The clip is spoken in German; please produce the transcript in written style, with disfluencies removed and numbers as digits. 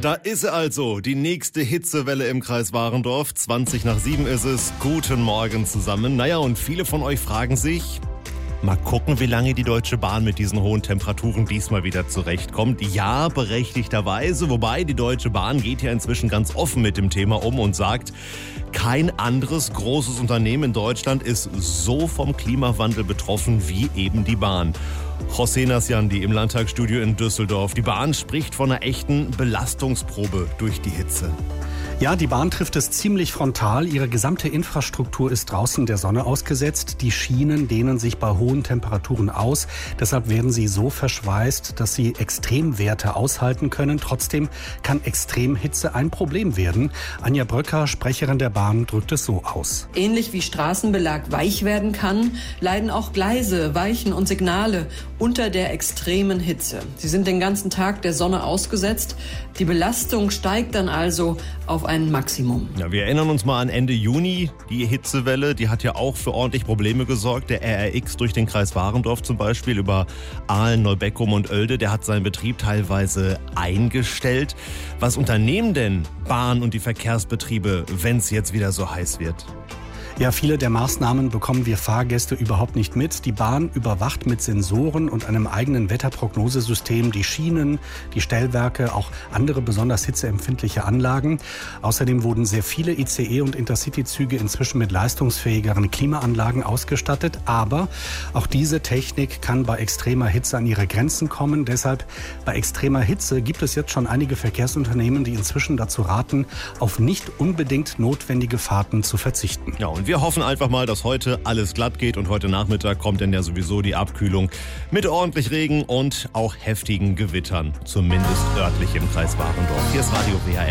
Da ist sie also, die nächste Hitzewelle im Kreis Warendorf. 6:20 ist es. Guten Morgen zusammen. Naja, und viele von euch fragen sich, mal gucken, wie lange die Deutsche Bahn mit diesen hohen Temperaturen diesmal wieder zurechtkommt. Ja, berechtigterweise, wobei die Deutsche Bahn geht ja inzwischen ganz offen mit dem Thema um und sagt, kein anderes großes Unternehmen in Deutschland ist so vom Klimawandel betroffen wie eben die Bahn. José Nasjandi im Landtagsstudio in Düsseldorf. Die Bahn spricht von einer echten Belastungsprobe durch die Hitze. Ja, die Bahn trifft es ziemlich frontal. Ihre gesamte Infrastruktur ist draußen der Sonne ausgesetzt. Die Schienen dehnen sich bei hohen Temperaturen aus. Deshalb werden sie so verschweißt, dass sie Extremwerte aushalten können. Trotzdem kann Extremhitze ein Problem werden. Anja Bröcker, Sprecherin der Bahn, drückt es so aus. Ähnlich wie Straßenbelag weich werden kann, leiden auch Gleise, Weichen und Signale unter der extremen Hitze. Sie sind den ganzen Tag der Sonne ausgesetzt. Die Belastung steigt dann also auf ein Maximum. Ja, wir erinnern uns mal an Ende Juni. Die Hitzewelle, die hat ja auch für ordentlich Probleme gesorgt. Der RRX durch den Kreis Warendorf zum Beispiel über Aalen, Neubeckum und Oelde, der hat seinen Betrieb teilweise eingestellt. Was unternehmen denn Bahn und die Verkehrsbetriebe, wenn es jetzt wieder so heiß wird? Ja, viele der Maßnahmen bekommen wir Fahrgäste überhaupt nicht mit. Die Bahn überwacht mit Sensoren und einem eigenen Wetterprognosesystem die Schienen, die Stellwerke, auch andere besonders hitzeempfindliche Anlagen. Außerdem wurden sehr viele ICE- und Intercity-Züge inzwischen mit leistungsfähigeren Klimaanlagen ausgestattet. Aber auch diese Technik kann bei extremer Hitze an ihre Grenzen kommen. Deshalb bei extremer Hitze gibt es jetzt schon einige Verkehrsunternehmen, die inzwischen dazu raten, auf nicht unbedingt notwendige Fahrten zu verzichten. Ja, und wir hoffen einfach mal, dass heute alles glatt geht und heute Nachmittag kommt dann ja sowieso die Abkühlung mit ordentlich Regen und auch heftigen Gewittern, zumindest örtlich im Kreis Warendorf. Hier ist Radio WHR.